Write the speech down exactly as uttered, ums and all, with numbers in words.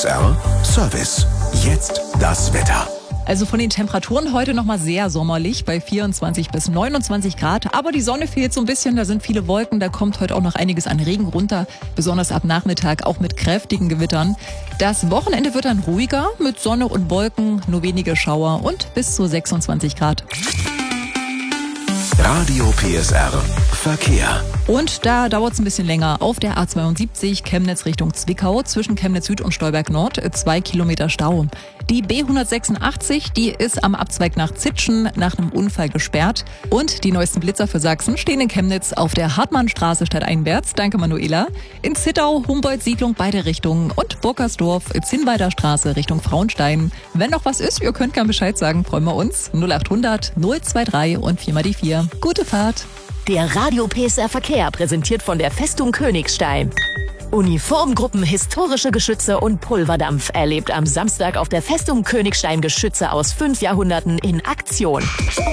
R Service. Jetzt das Wetter. Also von den Temperaturen heute nochmal sehr sommerlich bei vierundzwanzig bis neunundzwanzig Grad. Aber die Sonne fehlt so ein bisschen, da sind viele Wolken, da kommt heute auch noch einiges an Regen runter. Besonders ab Nachmittag auch mit kräftigen Gewittern. Das Wochenende wird dann ruhiger mit Sonne und Wolken, nur wenige Schauer und bis zu sechsundzwanzig Grad. Radio P S R Verkehr. Und da dauert es ein bisschen länger. Auf der A zweiundsiebzig Chemnitz Richtung Zwickau zwischen Chemnitz Süd und Stolberg Nord zwei Kilometer Stau. Die B hundertsechsundachtzig, die ist am Abzweig nach Zitschen nach einem Unfall gesperrt. Und die neuesten Blitzer für Sachsen stehen in Chemnitz auf der Hartmannstraße stadteinwärts. Danke, Manuela. In Zittau, Humboldt-Siedlung beide Richtungen und Burkersdorf, Zinnweider Straße Richtung Frauenstein. Wenn noch was ist, ihr könnt gerne Bescheid sagen, freuen wir uns. null achthundert null dreiundzwanzig und vier mal die vier. Gute Fahrt. Der Radio P S R Verkehr präsentiert von der Festung Königstein. Uniformgruppen, historische Geschütze und Pulverdampf erlebt am Samstag auf der Festung Königstein Geschütze aus fünf Jahrhunderten in Aktion.